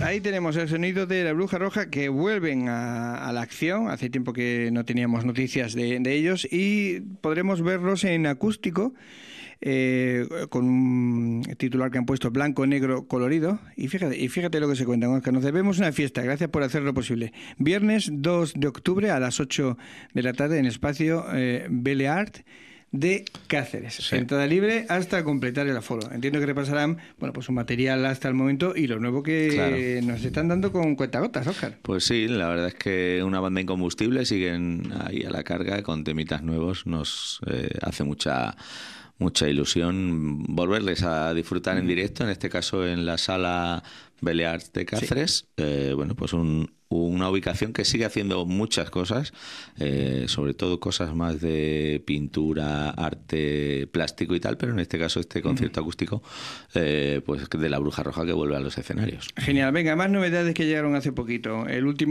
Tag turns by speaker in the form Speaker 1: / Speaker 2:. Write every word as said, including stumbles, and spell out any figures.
Speaker 1: Ahí tenemos el sonido de La Bruja Roja, que vuelven a, a la acción. Hace tiempo que no teníamos noticias de, de ellos y podremos verlos en acústico, eh, con un titular que han puesto blanco, negro, colorido. Y fíjate, y fíjate lo que se cuentan, Óscar. Nos debemos una fiesta. Gracias por hacerlo posible. Viernes dos de octubre a las ocho de la tarde en espacio eh, Belle Art de Cáceres. Sí. Entrada libre hasta completar el aforo. Entiendo que repasarán, bueno, pues su material hasta el momento y lo nuevo que claro. nos están dando con cuentagotas, Óscar.
Speaker 2: Pues sí, la verdad es que una banda incombustible, siguen ahí a la carga con temitas nuevos. Nos eh, hace mucha mucha ilusión volverles a disfrutar en directo, en este caso en la sala Belle Art de Cáceres. Sí. Eh, bueno, pues un una ubicación que sigue haciendo muchas cosas, eh, sobre todo cosas más de pintura, arte, plástico y tal, pero en este caso este concierto uh-huh. acústico, eh, pues de La Bruja Roja, que vuelve a los escenarios.
Speaker 1: Genial. Venga, más novedades que llegaron hace poquito. El último